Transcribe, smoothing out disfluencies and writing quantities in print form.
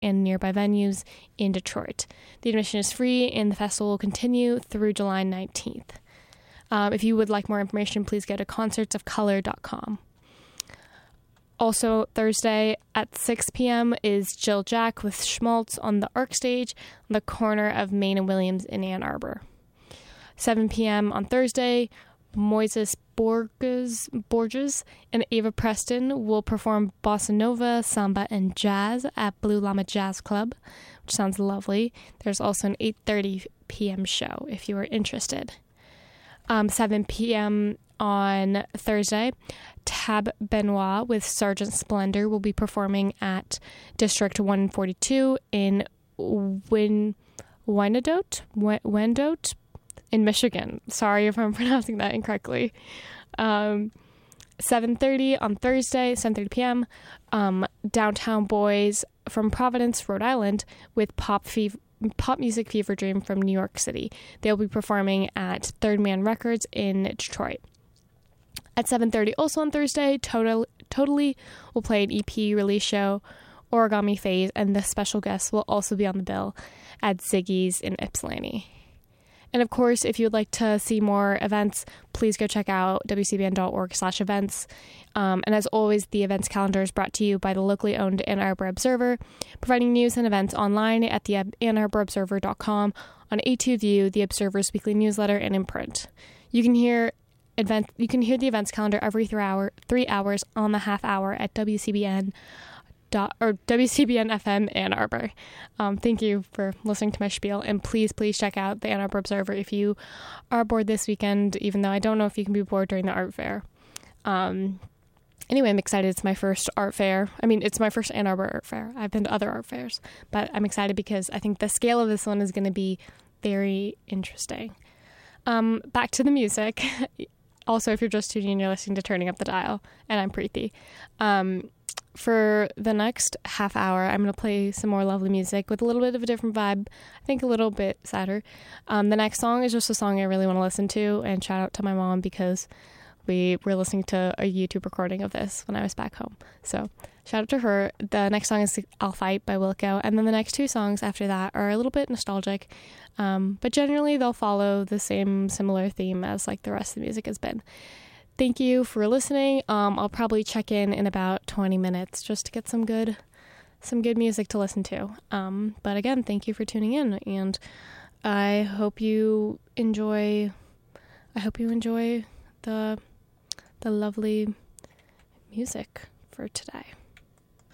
and nearby venues in Detroit. The admission is free, and the festival will continue through July 19th. If you would like more information, please go to concertsofcolor.com. Also, Thursday at 6 p.m. is Jill Jack with Schmaltz on the Arc Stage on the corner of Main and Williams in Ann Arbor. 7 p.m. on Thursday, Moises Borges and Ava Preston will perform bossa nova, samba, and jazz at Blue Llama Jazz Club, which sounds lovely. There's also an 8:30 p.m. show if you are interested. 7 p.m. on Thursday, Tab Benoit with Sergeant Splendor will be performing at District 142 in Wyandotte in Michigan. Sorry if I'm pronouncing that incorrectly. 7:30 on Thursday, 7:30 p.m., Downtown Boys from Providence, Rhode Island, with Pop Music Fever Dream from New York City. They'll be performing at Third Man Records in Detroit. At 7:30, also on Thursday, Totally will play an EP release show, Origami Phase, and the special guests will also be on the bill at Ziggy's in Ypsilanti. And of course, if you would like to see more events, please go check out wcbn.org/events. And as always, the events calendar is brought to you by the locally owned Ann Arbor Observer, providing news and events online at the AnnArborObserver.com, on A2View, the Observer's weekly newsletter, and in print. You can hear the events calendar every 3 hours on the half hour at WCBN FM Ann Arbor. Thank you for listening to my spiel, and please check out the Ann Arbor Observer if you are bored this weekend, even though I don't know if you can be bored during the art fair. Anyway, I'm excited. It's my first art fair. I mean, it's my first Ann Arbor art fair. I've been to other art fairs, but I'm excited because I think the scale of this one is going to be very interesting. Back to the music. Also, if you're just tuning in, you're listening to Turning Up the Dial, and I'm Preeti. For the next half hour, I'm going to play some more lovely music with a little bit of a different vibe. I think a little bit sadder. The next song is just a song I really want to listen to, and shout out to my mom because we were listening to a YouTube recording of this when I was back home. So shout out to her. The next song is I'll Fight by Wilco, and then the next two songs after that are a little bit nostalgic, but generally they'll follow the similar theme as like the rest of the music has been. Thank you for listening. I'll probably check in about 20 minutes just to get some good music to listen to. But again, thank you for tuning in, and I hope you enjoy the lovely music for today.